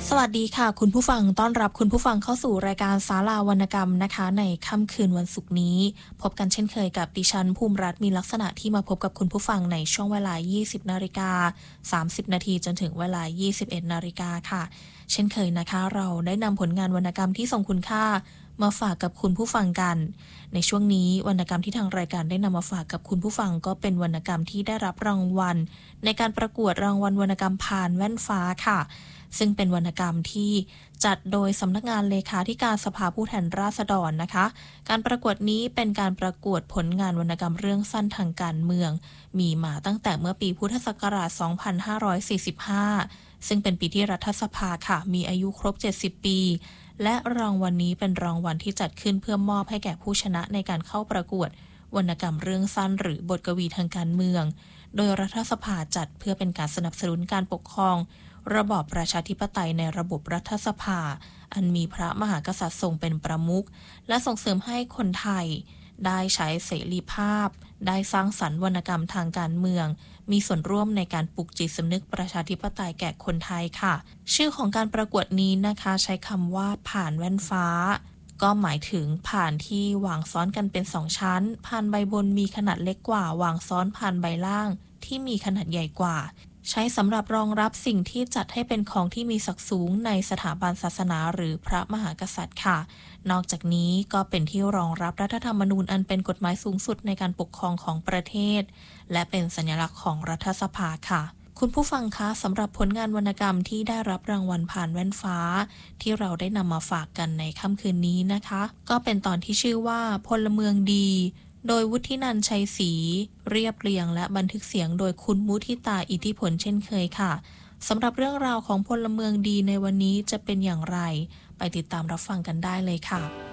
สวัสดีค่ะคุณผู้ฟังต้อนรับคุณผู้ฟังเข้าสู่รายการศาลาวรรณกรรมนะคะในค่ำคืนวันศุกร์นี้พบกันเช่นเคยกับดิฉันภูมิรัตน์มีลักษณะที่มาพบกับคุณผู้ฟังในช่วงเวลา 20 นาฬิกา 30 นาทีจนถึงเวลา 21 นาฬิกาค่ะเช่นเคยนะคะเราได้นำผลงานวรรณกรรมที่ทรงคุณค่ามาฝากกับคุณผู้ฟังกันในช่วงนี้วรรณกรรมที่ทางรายการได้นำมาฝากกับคุณผู้ฟังก็เป็นวรรณกรรมที่ได้รับรางวัลในการประกวดรางวัลวรรณกรรมผ่านแว่นฟ้าค่ะซึ่งเป็นวรรณกรรมที่จัดโดยสำนักงานเลขาธิการสภาผู้แทนราษฎรนะคะการประกวดนี้เป็นการประกวดผลงานวรรณกรรมเรื่องสั้นทางการเมืองมีมาตั้งแต่เมื่อปีพุทธศักราช 2545 ซึ่งเป็นปีที่รัฐสภาค่ะมีอายุครบ 70 ปีและรางวัลนี้เป็นรางวัลที่จัดขึ้นเพื่อมอบให้แก่ผู้ชนะในการเข้าประกวดวรรณกรรมเรื่องสั้นหรือบทกวีทางการเมืองโดยรัฐสภาจัดเพื่อเป็นการสนับสนุนการปกครองระบอบประชาธิปไตยในระบบรัฐสภาอันมีพระมหากษัตริย์ทรงเป็นประมุขและส่งเสริมให้คนไทยได้ใช้เสรีภาพได้สร้างสรรค์วรรณกรรมทางการเมืองมีส่วนร่วมในการปลุกจิตสำนึกประชาธิปไตยแก่คนไทยค่ะชื่อของการประกวดนี้นะคะใช้คำว่าผ่านแว่นฟ้าก็หมายถึงผ่านที่วางซ้อนกันเป็น2ชั้นผ่านใบบนมีขนาดเล็กกว่าวางซ้อนผ่านใบล่างที่มีขนาดใหญ่กว่าใช้สำหรับรองรับสิ่งที่จัดให้เป็นของที่มีศักดิ์สูงในสถาบันศาสนาหรือพระมหากษัตริย์ค่ะนอกจากนี้ก็เป็นที่รองรับรัฐธรรมนูญอันเป็นกฎหมายสูงสุดในการปกครองของประเทศและเป็นสัญลักษณ์ของรัฐสภาค่ะคุณผู้ฟังคะสำหรับผลงานวรรณกรรมที่ได้รับรางวัลผ่านแว่นฟ้าที่เราได้นำมาฝากกันในค่ำคืนนี้นะคะก็เป็นตอนที่ชื่อว่าพลเมืองดีโดยวุฒินันท์ชัยศรีเรียบเรียงและบันทึกเสียงโดยคุณมุทิตาอิทธิผลเช่นเคยค่ะสำหรับเรื่องราวของพลเมืองดีในวันนี้จะเป็นอย่างไรไปติดตามรับฟังกันได้เลยค่ะ